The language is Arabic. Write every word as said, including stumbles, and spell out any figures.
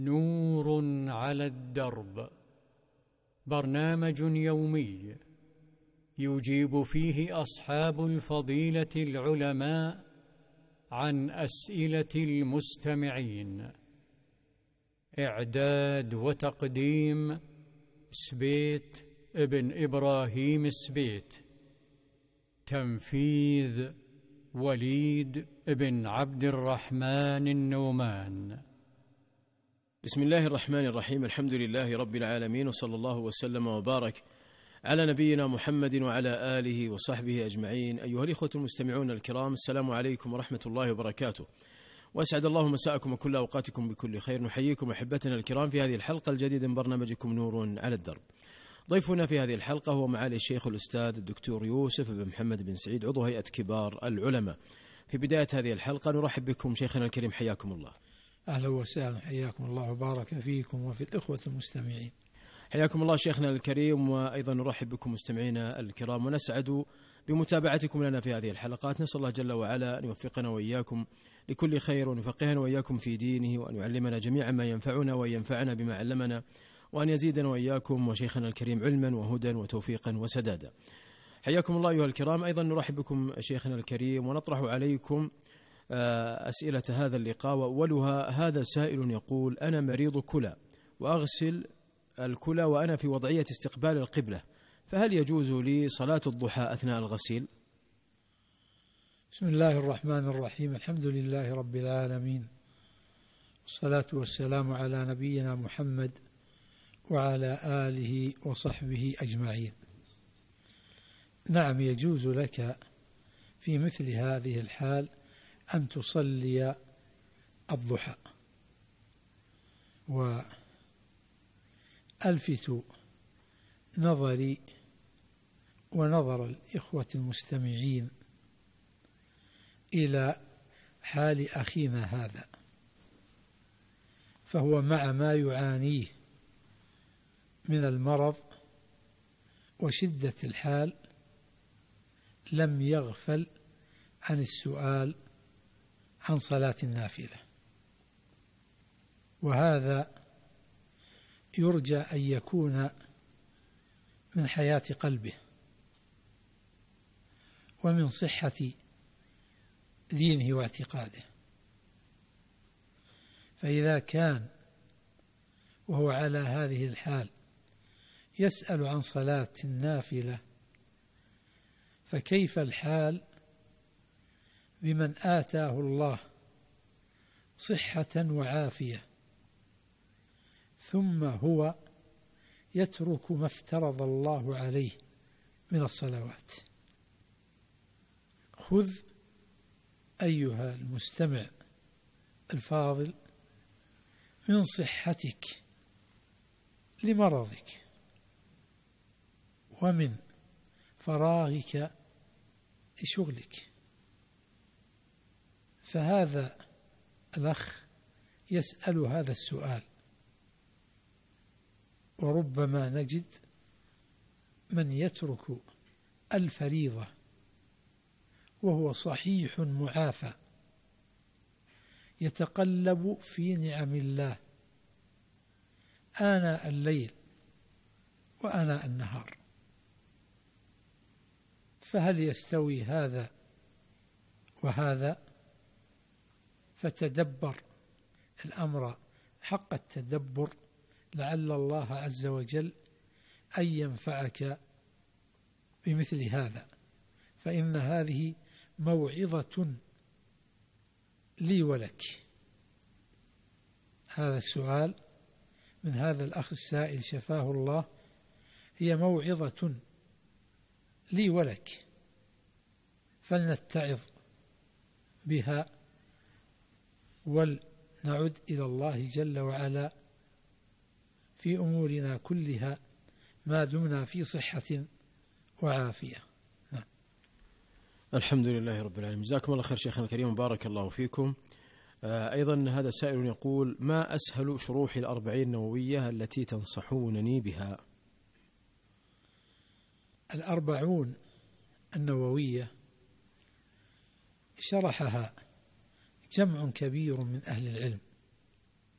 نور على الدرب، برنامج يومي يجيب فيه أصحاب الفضيلة العلماء عن أسئلة المستمعين. إعداد وتقديم سبيت ابن إبراهيم سبيت. تنفيذ وليد بن عبد الرحمن النومان. بسم الله الرحمن الرحيم. الحمد لله رب العالمين، وصلى الله وسلم وبارك على نبينا محمد وعلى آله وصحبه أجمعين. أيها الإخوة المستمعون الكرام، السلام عليكم ورحمة الله وبركاته، وأسعد الله مساءكم وكل أوقاتكم بكل خير. نحييكم أحبتنا الكرام في هذه الحلقة الجديدة من برنامجكم نور على الدرب. ضيفنا في هذه الحلقة هو معالي الشيخ الأستاذ الدكتور يوسف بن محمد بن سعيد، عضو هيئة كبار العلماء. في بداية هذه الحلقة نرحب بكم شيخنا الكريم، حياكم الله. أهلا وسهلا، حياكم الله وبارك فيكم وفي الإخوة المستمعين. حياكم الله شيخنا الكريم، وأيضا نرحب بكم مستمعينا الكرام، ونسعد بمتابعتكم لنا في هذه الحلقات. نسأل الله جل وعلا أن يوفقنا وإياكم لكل خير، وأن يفقهنا وإياكم في دينه، وأن يعلمنا جميعا ما ينفعنا وأن ينفعنا بما علمنا، وأن يزيدنا وإياكم وشيخنا الكريم علما وهدى وتوفيقا وسدادا. حياكم الله أيها الكرام. أيضا نرحب بكم شيخنا الكريم، ونطرح عليكم أسئلة هذا اللقاء، وأولها هذا سائل يقول: أنا مريض كلى وأغسل الكلى وأنا في وضعية استقبال القبلة، فهل يجوز لي صلاة الضحى أثناء الغسيل؟ بسم الله الرحمن الرحيم. الحمد لله رب العالمين، والصلاة والسلام على نبينا محمد وعلى آله وصحبه أجمعين. نعم، يجوز لك في مثل هذه الحال أن تصلي الضحى. وألفت نظري ونظر الإخوة المستمعين إلى حال أخينا هذا، فهو مع ما يعانيه من المرض وشدة الحال لم يغفل عن السؤال عن صلاة النافلة، وهذا يرجى أن يكون من حياة قلبه ومن صحة دينه واعتقاده. فإذا كان وهو على هذه الحال يسأل عن صلاة النافلة، فكيف الحال بمن آتاه الله صحة وعافية ثم هو يترك ما افترض الله عليه من الصلوات؟ خذ أيها المستمع الفاضل من صحتك لمرضك ومن فراغك لشغلك. فهذا الأخ يسأل هذا السؤال، وربما نجد من يترك الفريضة وهو صحيح معافى يتقلب في نعم الله آناء الليل وآناء النهار. فهل يستوي هذا وهذا؟ فتدبر الأمر حق التدبر، لعل الله عز وجل أن ينفعك بمثل هذا، فإن هذه موعظة لي ولك. هذا السؤال من هذا الأخ السائل شفاه الله هي موعظة لي ولك، فلنتعظ بها ولنعد إلى الله جل وعلا في أمورنا كلها ما دمنا في صحة وعافية. نعم. الحمد لله رب العالمين. جزاكم الله خير شيخنا الكريم، بارك الله فيكم. أيضا هذا سائل يقول: ما أسهل شروح الأربعين النووية التي تنصحونني بها؟ الأربعون النووية شرحها جمع كبير من أهل العلم،